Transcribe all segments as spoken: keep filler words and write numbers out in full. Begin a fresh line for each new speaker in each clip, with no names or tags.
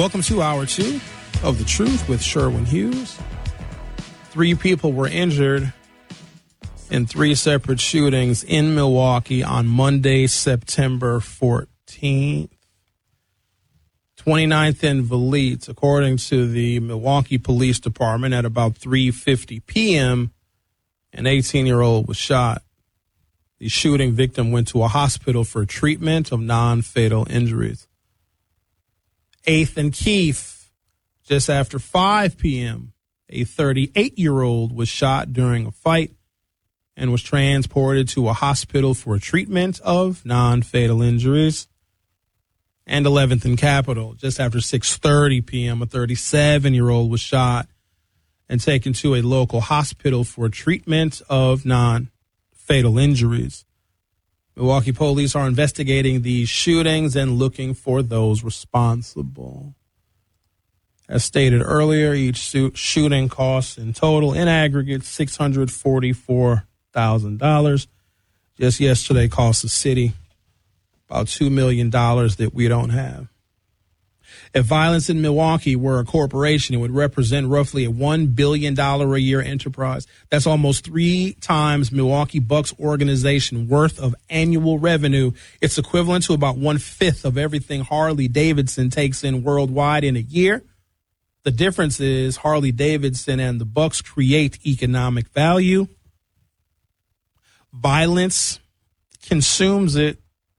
Welcome to hour two of The Truth with Sherwin Hughes. Three people were injured in three separate shootings in Milwaukee on Monday, September fourteenth. twenty-ninth and Valete, according to the Milwaukee Police Department, at about three fifty p.m., an eighteen-year-old was shot. The shooting victim went to a hospital for treatment of non-fatal injuries. eighth and Keith, just after five p.m., a thirty-eight-year-old was shot during a fight and was transported to a hospital for treatment of non-fatal injuries. And eleventh and Capitol, just after six thirty p.m., a thirty-seven-year-old was shot and taken to a local hospital for treatment of non-fatal injuries. Milwaukee police are investigating these shootings and looking for those responsible. As stated earlier, each shooting costs in total, in aggregate, six hundred forty-four thousand dollars. Just yesterday cost the city about two million dollars that we don't have. If Violence in Milwaukee were a corporation, it would represent roughly a one billion dollars a year enterprise. That's almost three times Milwaukee Bucks organization worth of annual revenue. It's equivalent to about one-fifth of everything Harley-Davidson takes in worldwide in a year. The difference is Harley-Davidson and the Bucks create economic value. Violence consumes it.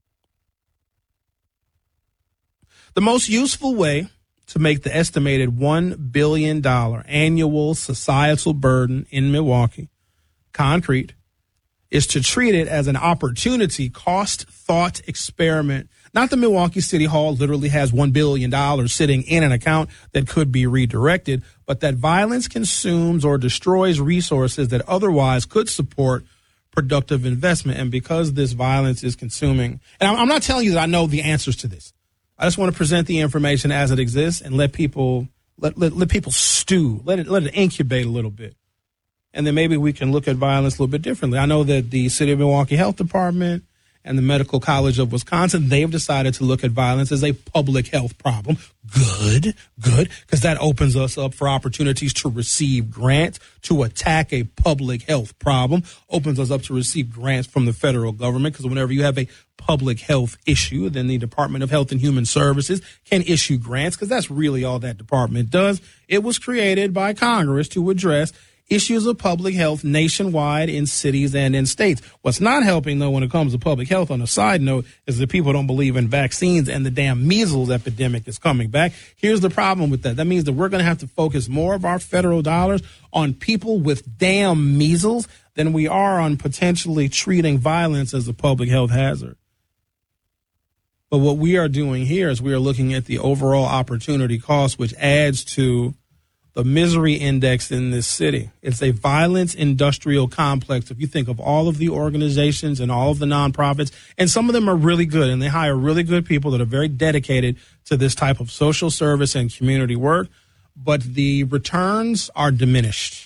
The most useful way to make the estimated one billion dollars annual societal burden in Milwaukee concrete is to treat it as an opportunity cost thought experiment. Not that Milwaukee City Hall literally has one billion dollars sitting in an account that could be redirected, but that violence consumes or destroys resources that otherwise could support productive investment. And because this violence is consuming, and I'm not telling you that I know the answers to this. I just want to present the information as it exists and let people let, let, let people stew, let it let it incubate a little bit. And then maybe we can look at violence a little bit differently. I know that the City of Milwaukee Health Department and the Medical College of Wisconsin, they've decided to look at violence as a public health problem. Good, good, because that opens us up for opportunities to receive grants to attack a public health problem, opens us up to receive grants from the federal government, because whenever you have a public health issue, then the Department of Health and Human Services can issue grants, because that's really all that department does. It was created by Congress to address issues of public health nationwide in cities and in states. What's not helping, though, when it comes to public health, on a side note, is that people don't believe in vaccines and the damn measles epidemic is coming back. Here's the problem with that. That means that we're going to have to focus more of our federal dollars on people with damn measles than we are on potentially treating violence as a public health hazard. But what we are doing here is we are looking at the overall opportunity cost, which adds to the misery index in this city. It's a violence industrial complex. If you think of all of the organizations and all of the nonprofits, and some of them are really good, and they hire really good people that are very dedicated to this type of social service and community work, but the returns are diminished.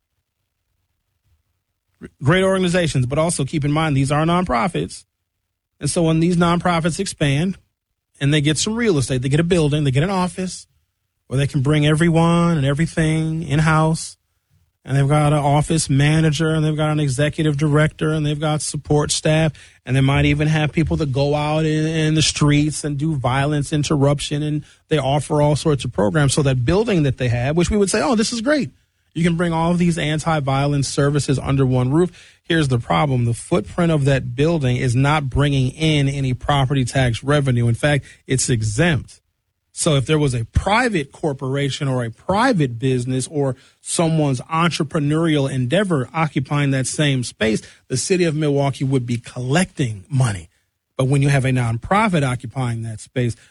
Great organizations, but also keep in mind these are nonprofits. And so when these nonprofits expand and they get some real estate, they get a building, they get an office, where they can bring everyone and everything in-house, and they've got an office manager, and they've got an executive director, and they've got support staff, and they might even have people that go out in, in the streets and do violence interruption, and they offer all sorts of programs. So that building that they have, which we would say, oh, this is great. You can bring all of these anti-violence services under one roof. Here's the problem. The footprint of that building is not bringing in any property tax revenue. In fact, it's exempt. So if there was a private corporation or a private business or someone's entrepreneurial endeavor occupying that same space, the city of Milwaukee would be collecting money. But when you have a nonprofit occupying that space,